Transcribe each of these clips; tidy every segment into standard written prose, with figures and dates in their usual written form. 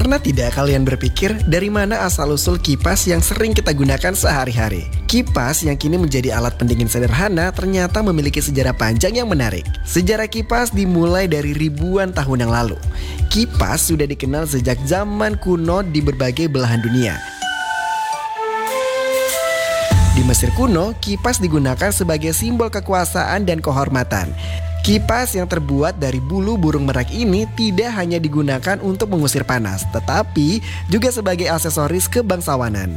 Pernah tidak kalian berpikir dari mana asal-usul kipas yang sering kita gunakan sehari-hari? Kipas yang kini menjadi alat pendingin sederhana ternyata memiliki sejarah panjang yang menarik. Sejarah kipas dimulai dari ribuan tahun yang lalu. Kipas sudah dikenal sejak zaman kuno di berbagai belahan dunia. Di Mesir kuno, kipas digunakan sebagai simbol kekuasaan dan kehormatan. Kipas yang terbuat dari bulu burung merak ini tidak hanya digunakan untuk mengusir panas, tetapi juga sebagai aksesoris kebangsawanan.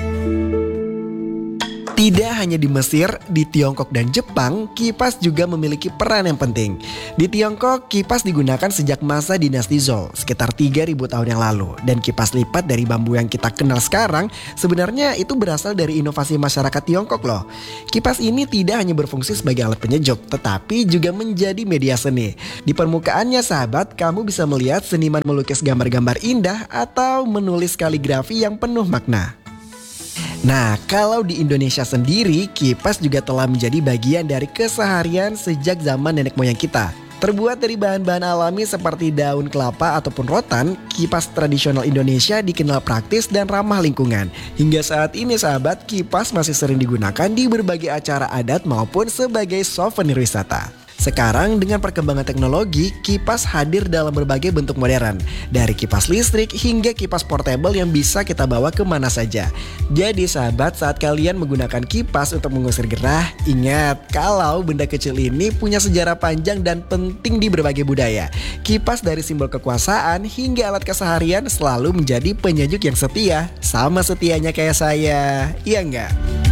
Tidak hanya di Mesir, di Tiongkok dan Jepang, kipas juga memiliki peran yang penting. Di Tiongkok, kipas digunakan sejak masa dinasti Zhou, sekitar 3.000 tahun yang lalu. Dan kipas lipat dari bambu yang kita kenal sekarang, sebenarnya itu berasal dari inovasi masyarakat Tiongkok loh. Kipas ini tidak hanya berfungsi sebagai alat penyejuk, tetapi juga menjadi media seni. Di permukaannya sahabat, kamu bisa melihat seniman melukis gambar-gambar indah atau menulis kaligrafi yang penuh makna. Nah, kalau di Indonesia sendiri, kipas juga telah menjadi bagian dari keseharian sejak zaman nenek moyang kita. Terbuat dari bahan-bahan alami seperti daun kelapa ataupun rotan, kipas tradisional Indonesia dikenal praktis dan ramah lingkungan. Hingga saat ini sahabat, kipas masih sering digunakan di berbagai acara adat maupun sebagai souvenir wisata. Sekarang dengan perkembangan teknologi, kipas hadir dalam berbagai bentuk modern. Dari kipas listrik hingga kipas portable yang bisa kita bawa kemana saja. Jadi sahabat, saat kalian menggunakan kipas untuk mengusir gerah, ingat kalau benda kecil ini punya sejarah panjang dan penting di berbagai budaya. Kipas dari simbol kekuasaan hingga alat keseharian selalu menjadi penyejuk yang setia. Sama setianya kayak saya, iya enggak?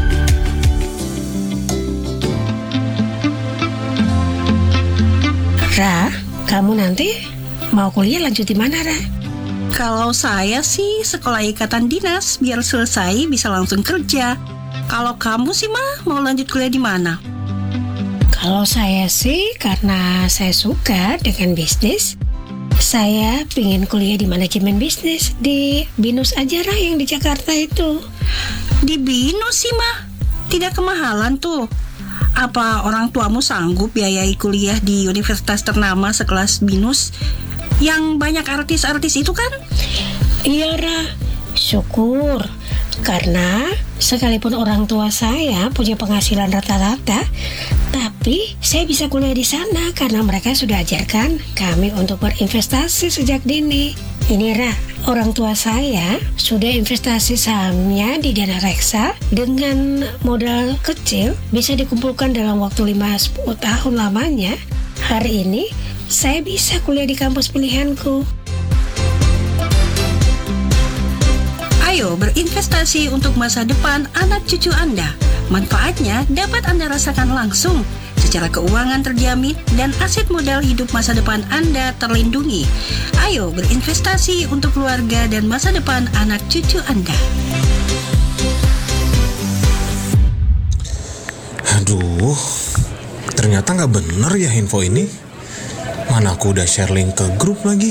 Ra, kamu nanti mau kuliah lanjut di mana, Ra? Kalau saya sih sekolah ikatan dinas biar selesai bisa langsung kerja. Kalau kamu sih mah mau lanjut kuliah di mana? Kalau saya sih karena saya suka dengan bisnis, saya pengen kuliah di manajemen bisnis di BINUS aja, Ra, yang di Jakarta itu. Di BINUS sih mah tidak kemahalan tuh. Apa orang tuamu sanggup biayai kuliah di universitas ternama sekelas BINUS yang banyak artis-artis itu kan? Iya, Ra, syukur. Karena sekalipun orang tua saya punya penghasilan rata-rata, tapi saya bisa kuliah di sana karena mereka sudah ajarkan kami untuk berinvestasi sejak dini. Ini, Ra, orang tua saya sudah investasi sahamnya di Dana Reksa dengan modal kecil bisa dikumpulkan dalam waktu 5-10 tahun lamanya. Hari ini saya bisa kuliah di kampus pilihanku. Ayo berinvestasi untuk masa depan anak cucu Anda. Manfaatnya dapat Anda rasakan langsung. Secara keuangan terjamin dan aset modal hidup masa depan Anda terlindungi. Ayo berinvestasi untuk keluarga dan masa depan anak cucu Anda. Aduh, ternyata nggak bener ya info ini. Mana aku udah share link ke grup lagi.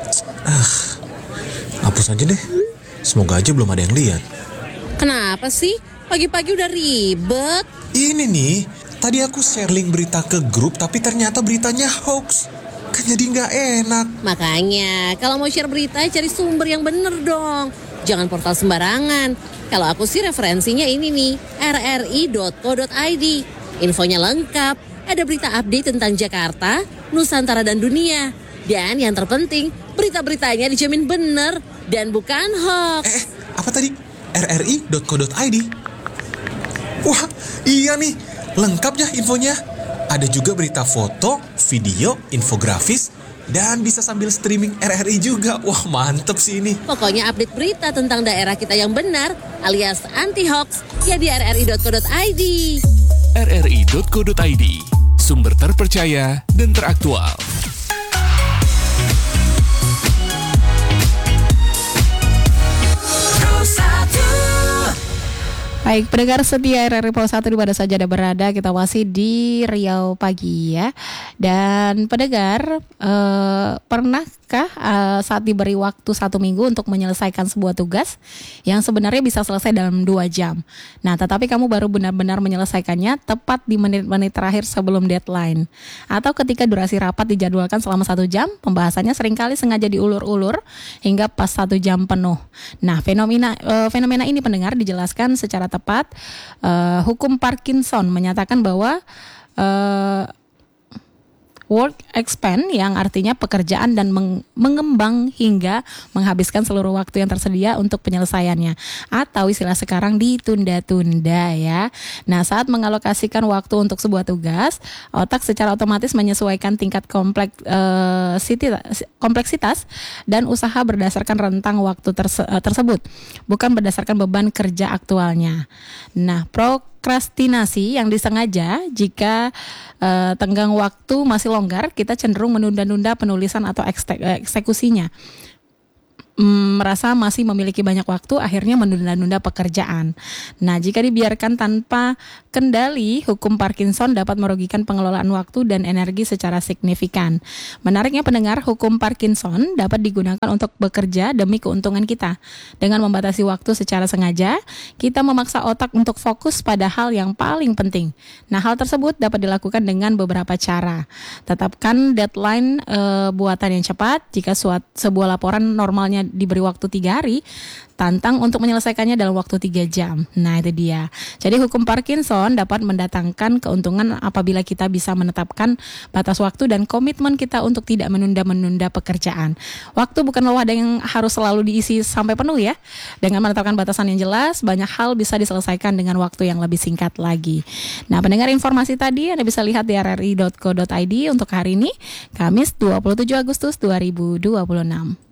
Hapus aja deh. Semoga aja belum ada yang lihat. Kenapa sih? Pagi-pagi udah ribet. Ini nih, tadi aku share link berita ke grup tapi ternyata beritanya hoax. Kan jadi nggak enak. Makanya, kalau mau share berita cari sumber yang bener dong. Jangan portal sembarangan. Kalau aku sih referensinya ini nih, rri.co.id. Infonya lengkap, ada berita update tentang Jakarta, Nusantara dan dunia. Dan yang terpenting, berita-beritanya dijamin bener dan bukan hoax. Apa tadi? rri.co.id. Wah, iya nih, lengkap ya infonya. Ada juga berita foto, video, infografis, dan bisa sambil streaming RRI juga. Wah, mantep sih ini. Pokoknya update berita tentang daerah kita yang benar alias anti-hoax ya di rri.co.id. rri.co.id, sumber terpercaya dan teraktual. Baik, pendengar setia RRI Pro 1 di mana saja Anda berada, kita masih di Riau Pagi ya. Dan pendengar, pernahkah saat diberi waktu 1 minggu untuk menyelesaikan sebuah tugas yang sebenarnya bisa selesai dalam 2 jam? Nah, tetapi kamu baru benar-benar menyelesaikannya tepat di menit-menit terakhir sebelum deadline. Atau ketika durasi rapat dijadwalkan selama 1 jam, pembahasannya seringkali sengaja diulur-ulur hingga pas 1 jam penuh. Nah, fenomena ini pendengar dijelaskan secara tepat. Hukum Parkinson menyatakan bahwa work expand, yang artinya pekerjaan dan mengembang hingga menghabiskan seluruh waktu yang tersedia untuk penyelesaiannya, atau istilah sekarang ditunda-tunda ya. Nah, saat mengalokasikan waktu untuk sebuah tugas, otak secara otomatis menyesuaikan tingkat kompleksitas dan usaha berdasarkan rentang waktu tersebut, bukan berdasarkan beban kerja aktualnya. Nah, prokrastinasi yang disengaja, jika tenggang waktu masih longgar, kita cenderung menunda-nunda penulisan atau eksekusinya. Merasa masih memiliki banyak waktu, akhirnya menunda-nunda pekerjaan. Nah, jika dibiarkan tanpa kendali, hukum Parkinson dapat merugikan pengelolaan waktu dan energi secara signifikan. Menariknya pendengar, hukum Parkinson dapat digunakan untuk bekerja demi keuntungan kita. Dengan membatasi waktu secara sengaja, kita memaksa otak untuk fokus pada hal yang paling penting. Nah, hal tersebut dapat dilakukan dengan beberapa cara. Tetapkan deadline buatan yang cepat. Jika sebuah laporan normalnya diberi waktu 3 hari, tantang untuk menyelesaikannya dalam waktu 3 jam. Nah, itu dia. Jadi hukum Parkinson dapat mendatangkan keuntungan apabila kita bisa menetapkan batas waktu dan komitmen kita untuk tidak menunda-menunda pekerjaan. Waktu bukanlah wadah yang harus selalu diisi sampai penuh ya. Dengan menetapkan batasan yang jelas, banyak hal bisa diselesaikan dengan waktu yang lebih singkat lagi. Nah, pendengar, informasi tadi Anda bisa lihat di rri.co.id untuk hari ini, Kamis 27 Agustus 2026.